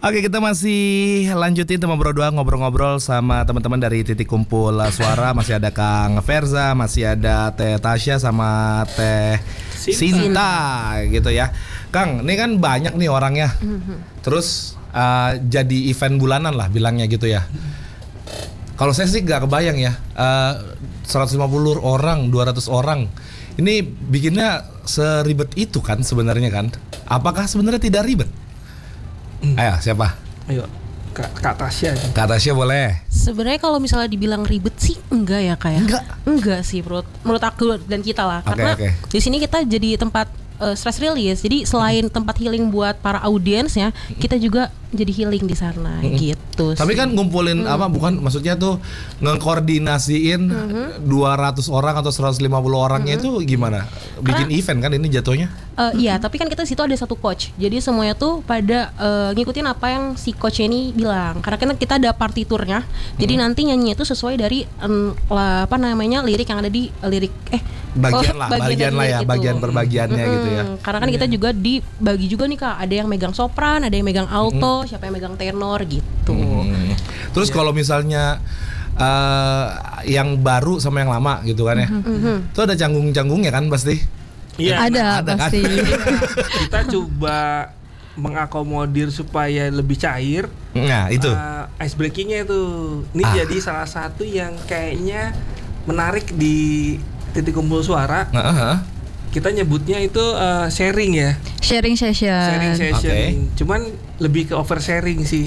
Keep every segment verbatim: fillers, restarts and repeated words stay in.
Oke, kita masih lanjutin teman berdua ngobrol-ngobrol sama teman-teman dari Titik Kumpul Suara. Masih ada Kang Verza, masih ada Teh Tasya sama Teh Sinta, Sinta gitu ya. Kang, ini kan banyak nih orangnya. Terus uh, jadi event bulanan lah bilangnya gitu ya. Kalau saya sih gak kebayang ya, uh, seratus lima puluh orang, dua ratus orang. Ini bikinnya seribet itu kan sebenarnya kan? Apakah sebenarnya tidak ribet? Hmm. Ayo siapa? Ayo Kak, Kak Tasya. Kak Tasya boleh. Sebenarnya kalau misalnya dibilang ribet sih enggak ya kayak. Enggak. Enggak sih menurut menurut aku dan kita lah. Okay, karena okay. di sini kita jadi tempat uh, stress release. Jadi selain hmm. tempat healing buat para audiensnya, kita juga jadi healing di sana hmm. gitu. Tapi sih. kan ngumpulin hmm. apa bukan maksudnya tuh ngkoordinasiin hmm. dua ratus orang atau seratus lima puluh orangnya hmm. itu gimana? Bikin Karena, event kan ini jatuhnya? Uh, iya, tapi kan kita situ ada satu coach. Jadi semuanya tuh pada uh, ngikutin apa yang si coach ini bilang. Karena kan kita ada partiturnya. Jadi hmm. nanti nyanyi itu sesuai dari um, apa namanya lirik yang ada di uh, lirik eh bagian oh, lah, bagian, bagian lah ya, itu. bagian perbagiannya mm-hmm. gitu ya. Karena kan yeah. kita juga dibagi juga nih Kak. Ada yang megang sopran, ada yang megang alto, mm-hmm. siapa yang megang tenor gitu. Hmm. Terus yeah. kalau misalnya uh, yang baru sama yang lama gitu kan ya, mm-hmm. itu ada canggung-canggungnya kan pasti? Iya, ada, ada pasti. Kan? Kita coba mengakomodir supaya lebih cair. Nah itu. Uh, ice breakingnya itu, ini ah. jadi salah satu yang kayaknya menarik di Titik Kumpul Suara. Uh-huh. Kita nyebutnya itu uh, sharing ya. Sharing session. Sharing session. Okay. Cuman lebih ke oversharing sih.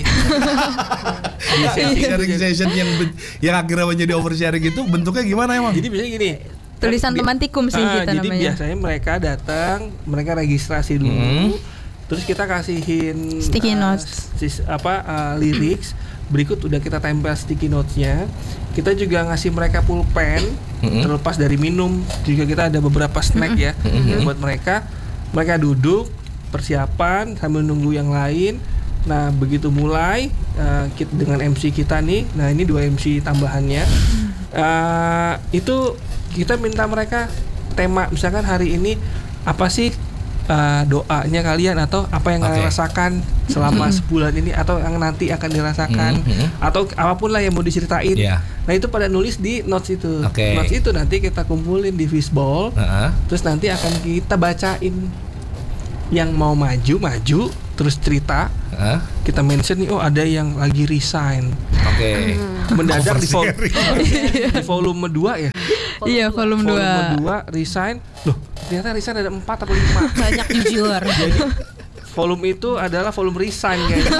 Sharing session yang yang akhirnya menjadi oversharing itu bentuknya gimana emang? Jadi biasanya gini. Tulisan teman tikum sih uh, kita jadi namanya. Jadi biasanya mereka datang, mereka registrasi dulu. Hmm. Terus kita kasihin sticky uh, notes. Sis, apa uh, lyrics. Berikut udah kita tempel sticky notes-nya. Kita juga ngasih mereka pulpen. Mm-hmm. Terlepas dari minum, juga kita ada beberapa snack ya mm-hmm. buat mereka. Mereka duduk persiapan sambil nunggu yang lain. Nah begitu mulai uh, kita dengan M C kita nih. Nah ini dua M C tambahannya. Uh, itu kita minta mereka tema, misalkan hari ini apa sih uh, doanya kalian atau apa yang okay. kalian rasakan selama sebulan ini atau yang nanti akan dirasakan mm-hmm. atau apapun lah yang mau diceritain. Yeah. Nah itu pada nulis di notes itu. Okay. Notes itu nanti kita kumpulin di fishbowl. Uh-huh. Terus nanti akan kita bacain. Yang mau maju maju terus cerita. Uh? Kita mention nih, oh ada yang lagi resign. Oke. Okay. Mendadak di, vol- di volume dua ya. Iya volume dua. Volume dua resign. Loh, ternyata resign ada empat atau lima. Banyak jujur. Jadi volume itu adalah volume resign kayaknya.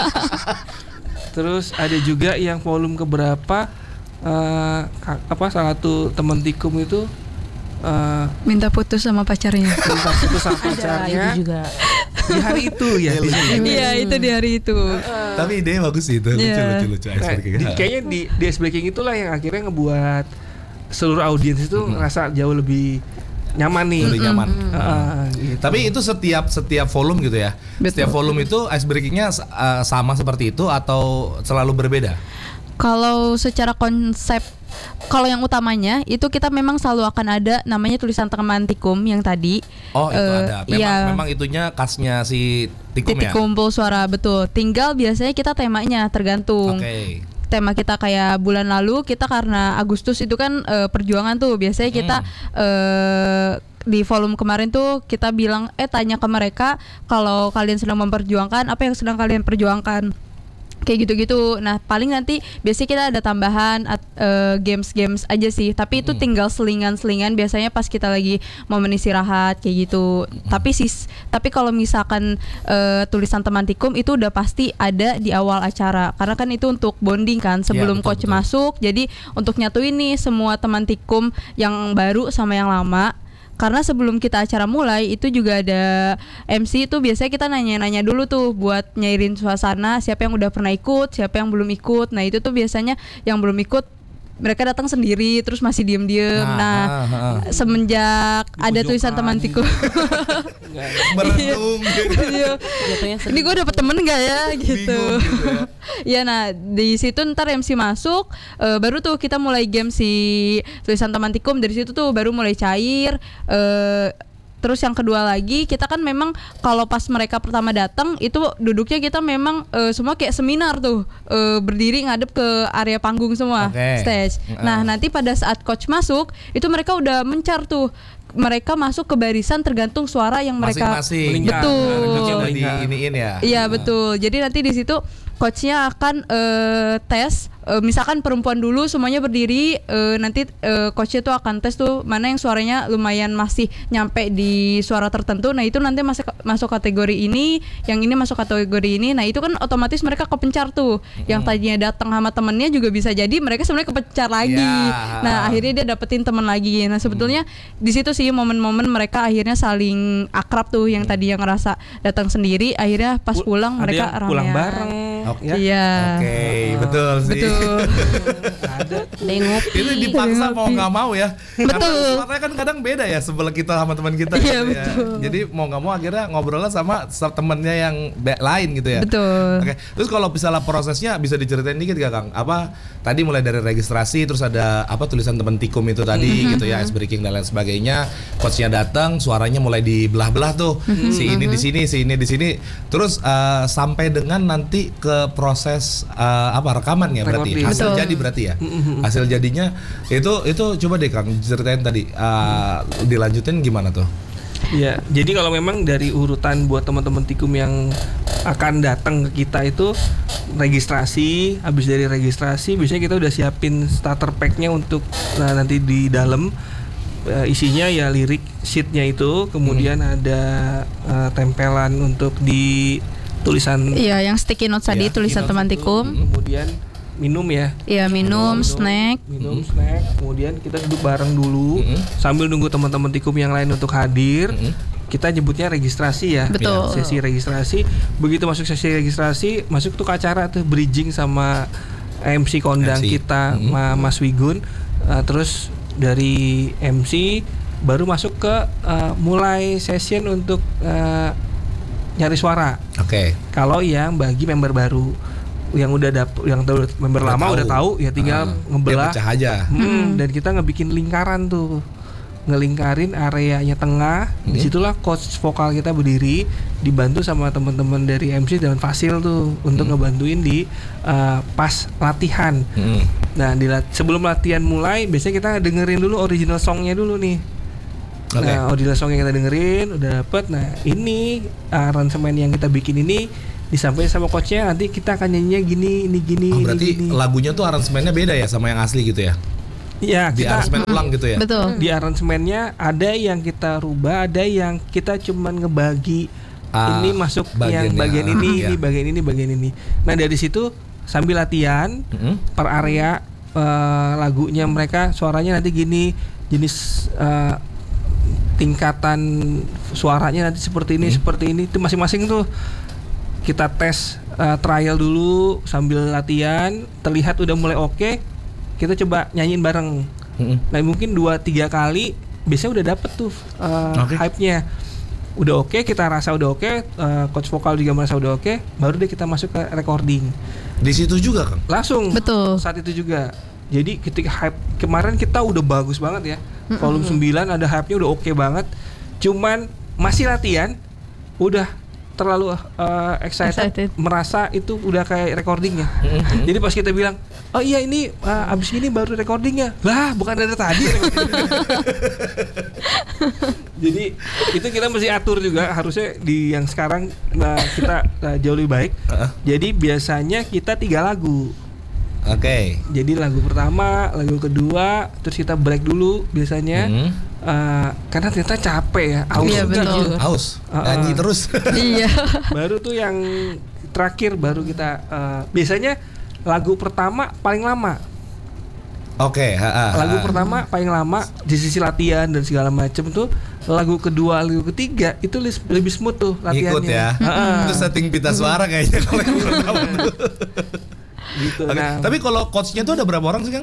Terus ada juga yang volume keberapa uh, apa salah satu teman tikum itu uh, minta putus sama pacarnya. Minta putus sama pacarnya. Itu juga. Di hari itu ya. Iya itu di hari itu. Uh, Tapi idenya bagus sih itu. Lucu yeah. lucu lucu. Nah, di, kayaknya di di ice breaking itulah yang akhirnya ngebuat seluruh audiens itu mm-hmm. ngerasa jauh lebih nyaman nih. Lebih nyaman. Mm-hmm. Uh, gitu. Tapi itu setiap setiap volume gitu ya. Betul. Setiap volume itu ice breakingnya uh, sama seperti itu atau selalu berbeda? Kalau secara konsep, kalau yang utamanya itu kita memang selalu akan ada namanya tulisan teman tikum yang tadi. Oh itu uh, ada. Memang, ya, memang itunya khasnya si tikum Titik ya. Kumpul Suara betul. Tinggal biasanya kita temanya tergantung. Oke. Okay. Tema kita kayak bulan lalu kita karena Agustus itu kan uh, perjuangan tuh biasanya kita hmm. uh, di volume kemarin tuh kita bilang eh tanya ke mereka kalau kalian sedang memperjuangkan apa yang sedang kalian perjuangkan. Kayak gitu-gitu. Nah paling nanti biasanya kita ada tambahan at, uh, games-games aja sih. Tapi itu hmm. tinggal selingan-selingan biasanya pas kita lagi momen istirahat kayak gitu. Hmm. Tapi sis, tapi kalau misalkan uh, tulisan teman tikum itu udah pasti ada di awal acara. Karena kan itu untuk bonding kan sebelum ya, betul, coach betul. masuk. Jadi untuk nyatuin nih semua teman tikum yang baru sama yang lama. Karena sebelum kita acara mulai itu juga ada M C itu biasanya kita nanya-nanya dulu tuh buat nyairin suasana siapa yang udah pernah ikut, siapa yang belum ikut. Nah itu tuh biasanya yang belum ikut mereka datang sendiri terus masih diem-diem. Nah, nah ah, ah. semenjak ada tulisan teman tikum merenung gitu. Ini gue dapet temen gak ya gitu. Bingung, gitu ya. Ya nah di situ ntar M C masuk uh, baru tuh kita mulai game si tulisan teman tikum. Dari situ tuh baru mulai cair. uh, terus yang kedua lagi kita kan memang kalau pas mereka pertama datang itu duduknya kita memang uh, semua kayak seminar tuh uh, berdiri ngadep ke area panggung semua, okay. stage. Nah nanti pada saat coach masuk itu mereka udah mencar tuh, mereka masuk ke barisan tergantung suara yang mereka masing-masing. Betul. Di iniin ya. Iya betul. Jadi nanti di situ coachnya akan uh, tes, uh, misalkan perempuan dulu semuanya berdiri, uh, nanti uh, coachnya tuh akan tes tuh mana yang suaranya lumayan masih nyampe di suara tertentu. Nah itu nanti masuk masuk kategori ini, yang ini masuk kategori ini. Nah itu kan otomatis mereka kepencar tuh. Hmm. Yang tadinya datang sama temennya juga bisa jadi mereka sebenarnya kepencar lagi. Yeah. Nah akhirnya dia dapetin teman lagi. Nah sebetulnya hmm. di situ sih momen-momen mereka akhirnya saling akrab tuh. Yang tadi yang ngerasa datang sendiri, akhirnya pas pulang ada mereka yang pulang bareng. Oke, okay. Iya. Oke, okay, betul sih. Betul. Ada ngopi. Itu dipaksa mau nggak mau ya. Betul. Karena kan kadang beda ya sebelah kita sama teman kita. Iya gitu betul. Ya. Jadi mau nggak mau akhirnya ngobrolnya sama temennya yang lain gitu ya. Betul. Oke. Terus kalau misalnya prosesnya bisa diceritain dikit gak Kang? Apa tadi mulai dari registrasi, terus ada apa tulisan teman tikum itu tadi mm-hmm. gitu ya, ice breaking dan lain sebagainya. Coachnya datang, suaranya mulai dibelah-belah tuh. Mm-hmm. Si ini di sini, si ini di sini. Terus uh, sampai dengan nanti ke proses uh, apa rekaman ya berarti hasil Betul. jadi berarti ya mm-hmm. hasil jadinya itu itu coba deh Kang ceritain tadi uh, dilanjutin gimana tuh? Ya jadi kalau memang dari urutan buat teman-teman tikum yang akan datang ke kita itu registrasi, habis dari registrasi biasanya kita udah siapin starter pack-nya untuk nah, nanti di dalam uh, isinya ya lirik sheet-nya itu, kemudian hmm. ada uh, tempelan untuk di tulisan, iya yang sticky notes tadi, ya, tulisan teman tikum, kemudian minum ya, iya minum, minum snack, minum mm-hmm. snack, kemudian kita duduk bareng dulu mm-hmm. sambil nunggu teman-teman tikum yang lain untuk hadir. Mm-hmm. Kita nyebutnya registrasi ya, betul. Sesi registrasi. Begitu masuk sesi registrasi, masuk tuh ke acara tuh bridging sama M C kondang M C. Kita, mm-hmm. Mas Wigun. Uh, terus dari M C baru masuk ke uh, mulai session untuk uh, nyari suara. Oke. Okay. Kalau yang bagi member baru, yang udah dap, yang tahu member udah lama tahu. udah tahu ya tinggal uh, ngebelah. Dia pecah aja. Hmm, hmm. Dan kita ngebikin lingkaran tuh, ngelingkarin areanya tengah. Hmm. Disitulah coach vokal kita berdiri, dibantu sama teman-teman dari M C dan Fasil tuh untuk hmm. ngebantuin di uh, pas latihan. Hmm. Nah, di lat- sebelum latihan mulai, biasanya kita dengerin dulu original songnya dulu nih. Okay. Nah, original song yang kita dengerin udah dapet. Nah, ini aransemen yang kita bikin ini disampaikan sama coachnya, nanti kita akan nyanyinya gini, ini gini. Oh, berarti ini, gini. Lagunya tuh aransemennya beda ya sama yang asli gitu ya? Iya, di kita aransemen ulang gitu ya. Betul. Di aransemennya ada yang kita rubah, ada yang kita cuman ngebagi ah, ini masuk yang bagian ini, ini bagian ini, bagian ini. Nah, dari situ sambil latihan mm-hmm. per area uh, lagunya mereka suaranya nanti gini, jenis uh, tingkatan suaranya nanti seperti ini, hmm. seperti ini, itu masing-masing tuh kita tes uh, trial dulu sambil latihan, terlihat udah mulai oke, okay, kita coba nyanyiin bareng. Hmm. Nah mungkin dua tiga kali, biasanya udah dapet tuh uh, okay. hype-nya, udah oke, okay, kita rasa udah oke, okay, uh, coach vokal juga merasa udah oke, okay, baru deh kita masuk ke recording. Di situ juga Kang? Langsung. Betul. Saat itu juga. Jadi ketika hype kemarin kita udah bagus banget ya. Mm-hmm. Volume sembilan ada hype-nya udah oke okay banget. Cuman masih latihan udah terlalu uh, excited, excited, merasa itu udah kayak recordingnya. Mm-hmm. Jadi pas kita bilang, "Oh iya ini uh, abis ini baru recordingnya." Lah, bukan dari tadi. Jadi itu kita mesti atur juga, harusnya di yang sekarang uh, kita uh, jauh lebih baik. Uh-huh. Jadi biasanya kita tiga lagu. Oke. Okay. Jadi lagu pertama, lagu kedua, terus kita break dulu biasanya, hmm. uh, karena ternyata capek ya, aus iya, juga, betul. aus, uh, nyanyi terus. Iya. Baru tuh yang terakhir baru kita, uh, biasanya lagu pertama paling lama. Oke. Okay, lagu pertama paling lama di sisi latihan dan segala macam tuh. Lagu kedua, lagu ketiga itu lebih smooth tuh latihannya. Ikut ya. Uh-uh. Itu setting pita suara kayaknya kalau yang pertama tuh. Gitu. Okay. Nah, tapi kalau coachnya tuh ada berapa orang sih Kang?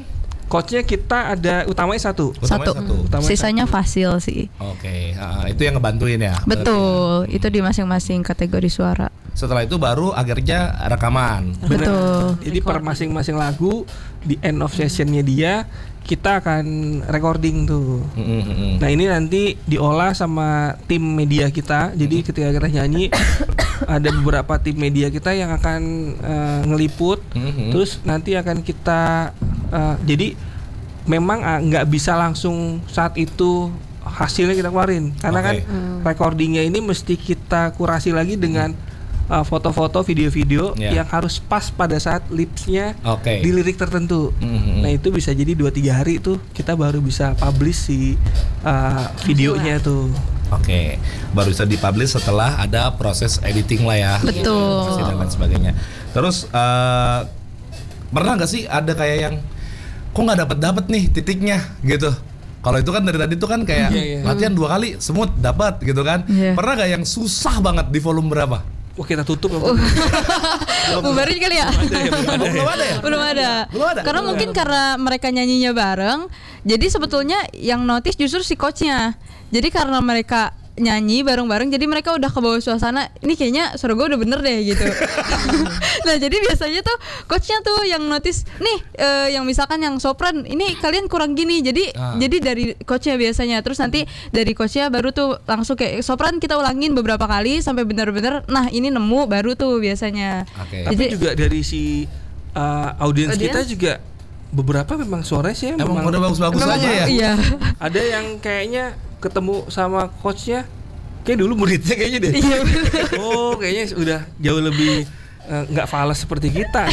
Coachnya kita ada utamanya satu. Satu. Utamanya satu. Utamanya Sisanya satu. fasil sih. Oke, uh, itu yang ngebantuin ya. Betul. Itu di masing-masing kategori suara. Setelah itu baru akhirnya rekaman. Bener. Betul. Jadi per masing-masing lagu di end of sessionnya dia kita akan recording tuh. Mm-hmm. Nah ini nanti diolah sama tim media kita. Jadi ketika kita nyanyi ada beberapa tim media kita yang akan uh, ngeliput. Mm-hmm. Terus nanti akan kita uh, jadi memang uh, nggak bisa langsung saat itu hasilnya kita keluarin karena Oke. kan recordingnya ini mesti kita kurasi lagi dengan uh, foto-foto, video-video Yeah. yang harus pas pada saat lipsnya Oke. di lirik tertentu. Mhm. Nah itu bisa jadi dua tiga hari tuh kita baru bisa publish si uh, videonya tuh. Oke, baru bisa dipublish setelah ada proses editing lah ya. Betul. Produksi dan lain sebagainya. Terus eh, pernah nggak sih ada kayak yang kok nggak dapat dapat nih titiknya gitu? Kalau itu kan dari tadi tuh kan kayak Iya, iya. latihan dua kali semut dapat gitu kan? Iya. Pernah nggak yang susah banget di volume berapa? Wah kita tutup ya. Bubarin kali ya? Belum ada ya? Belum ada. Belum ada? Karena mungkin karena mereka nyanyinya bareng, jadi sebetulnya yang notice justru si coachnya. Jadi karena mereka nyanyi bareng-bareng, jadi mereka udah ke bawah suasana. Ini kayaknya suara gue udah bener deh gitu. Nah jadi biasanya tuh coachnya tuh yang notice nih, eh, yang misalkan yang sopran, ini kalian kurang gini. Jadi Ah. jadi dari coachnya biasanya. Terus nanti dari coachnya baru tuh langsung kayak sopran kita ulangin beberapa kali sampai bener-bener. Nah ini nemu baru tuh biasanya. Oke. Tapi Jadi- juga dari si uh, audiens kita Audiens? juga beberapa memang suaranya sih Emang udah bagus-bagus Memang aja ya? Iya. Ada yang kayaknya ketemu sama coachnya kayak dulu muridnya kayaknya deh. Iya. Oh kayaknya udah jauh lebih eh, nggak falas seperti kita.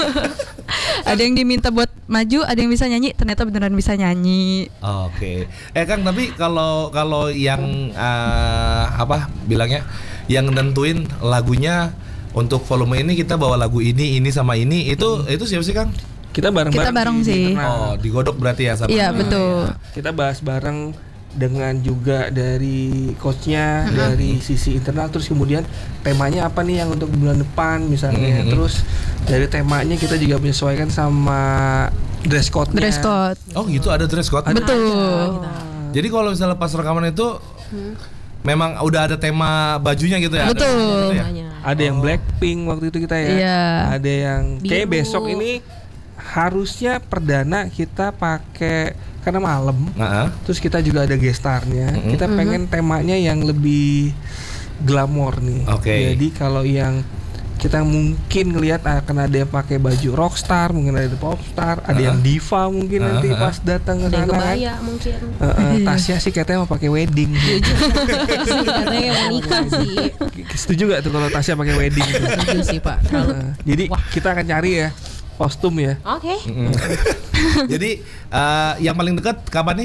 Ada yang diminta buat maju, ada yang bisa nyanyi, ternyata beneran bisa nyanyi. Oke. Eh Kang, tapi kalau kalau yang eh, apa bilangnya yang nentuin lagunya untuk volume ini kita bawa lagu ini ini sama ini itu itu siapa sih Kang? Kita bareng-bareng. Kita bareng di- di sih. internal. Oh, digodok berarti ya sama. Iya, betul. Kita bahas bareng dengan juga dari coachnya, dari sisi internal, terus kemudian temanya apa nih yang untuk bulan depan misalnya, Mhm. terus dari temanya kita juga menyesuaikan sama dress code-nya. Dress code. Oh, gitu ada dress code. Betul. Jadi kalau misalnya pas rekaman itu memang udah ada tema bajunya gitu ya? Ada Betul. gitu ya? Namanya. Ada yang Blackpink waktu itu kita ya. Iya. Ada yang kayak Biru. besok ini harusnya perdana kita pakai karena malam. Nah, Terus kita juga ada gestarnya. Mhm. Kita pengen temanya yang lebih glamor nih. Oke. Jadi kalau yang kita mungkin ngelihat akan ada yang pakai baju rockstar, mungkin ada popstar, ada yang diva mungkin nanti Uh-huh. pas datang ke Ada yang sana. kan. kebaya mungkin. Uh, uh, Tasya sih katanya mau pakai wedding. Katanya yang mau nikah sih. Setuju gak tuh kalau Tasya pakai wedding? tuh? Setuju sih Pak. Terlalu. Uh, jadi kita akan cari ya kostum ya. Oke. jadi eh, yang paling dekat kapan nih